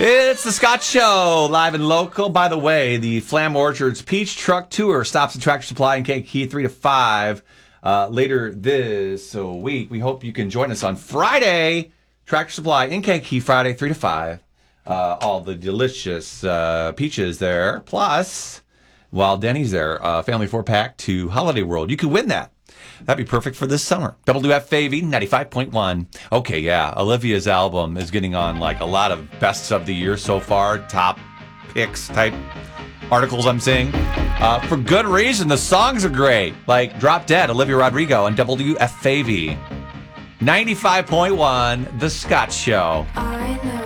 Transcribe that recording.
It's the Scott Show, live and local. By the way, the Flam Orchards Peach Truck Tour stops at Tractor Supply in Kankakee 3 to 5 later this week. We hope you can join us on Friday. Tractor Supply in Kankakee, Friday 3 to 5. All the delicious peaches there. Plus, while Denny's there, family 4-pack to Holiday World. You could win that. That'd be perfect for this summer. WFAV 95.1. Okay, yeah. Olivia's album is getting on like a lot of bests of the year so far. Top picks type articles I'm seeing. For good reason. The songs are great. Like Drop Dead, Olivia Rodrigo, and WFAV 95.1, The Scott Show.